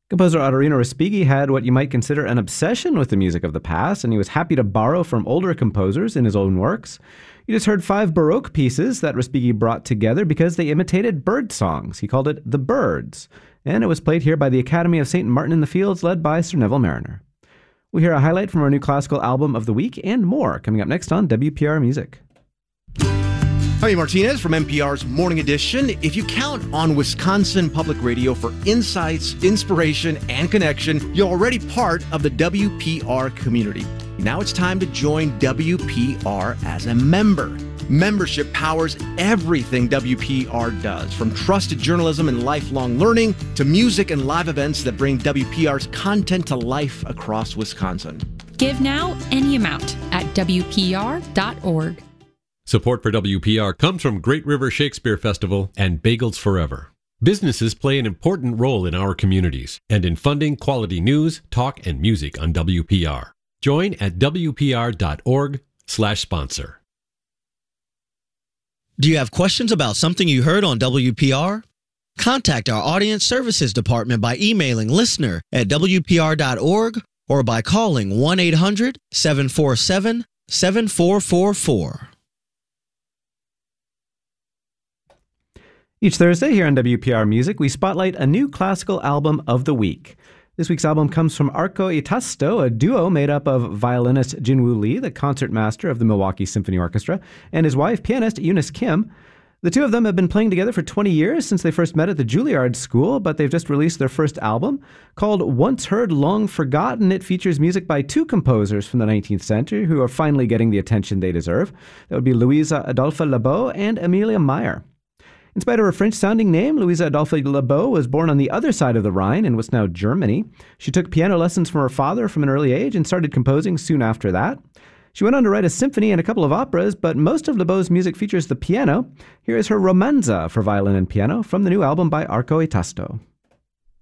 Composer Ottorino Respighi had what you might consider an obsession with the music of the past, and he was happy to borrow from older composers in his own works. You just heard 5 Baroque pieces that Respighi brought together because they imitated bird songs. He called it The Birds, and it was played here by the Academy of St. Martin in the Fields, led by Sir Neville Mariner. We'll hear a highlight from our new classical album of the week and more coming up next on WPR Music. Javi Martinez from NPR's Morning Edition. If you count on Wisconsin Public Radio for insights, inspiration, and connection, you're already part of the WPR community. Now it's time to join WPR as a member. Membership powers everything WPR does, from trusted journalism and lifelong learning to music and live events that bring WPR's content to life across Wisconsin. Give now any amount at WPR.org. Support for WPR comes from Great River Shakespeare Festival and Bagels Forever. Businesses play an important role in our communities and in funding quality news, talk, and music on WPR. Join at WPR.org/sponsor. Do you have questions about something you heard on WPR? Contact our Audience Services Department by emailing listener@WPR.org or by calling 1-800-747-7444. Each Thursday here on WPR Music, we spotlight a new classical album of the week. This week's album comes from Arco e Tasto, a duo made up of violinist Jinwoo Lee, the concertmaster of the Milwaukee Symphony Orchestra, and his wife, pianist Eunice Kim. The two of them have been playing together for 20 years since they first met at the Juilliard School, but they've just released their first album called Once Heard, Long Forgotten. It features music by 2 composers from the 19th century who are finally getting the attention they deserve. That would be Louisa Adolphe Lebow and Amelia Meyer. In spite of her French-sounding name, Louisa Adolphe Lebow was born on the other side of the Rhine in what's now Germany. She took piano lessons from her father from an early age and started composing soon after that. She went on to write a symphony and a couple of operas, but most of Lebow's music features the piano. Here is her Romanza for violin and piano from the new album by Arco e Tasto.